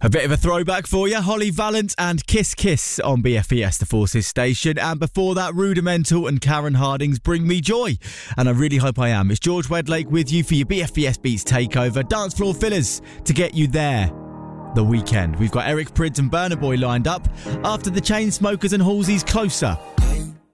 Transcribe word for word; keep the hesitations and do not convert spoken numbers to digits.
A bit of a throwback for you. Holly Valance and Kiss Kiss on B F E S, the Forces station. And before that, Rudimental and Karen Harding's Bring Me Joy. And I really hope I am. It's George Wedlake with you for your B F E S Beats Takeover. Dance floor fillers to get you there. The weekend. We've got Eric Prydz and Burna Boy lined up after the Chainsmokers and Halsey's Closer.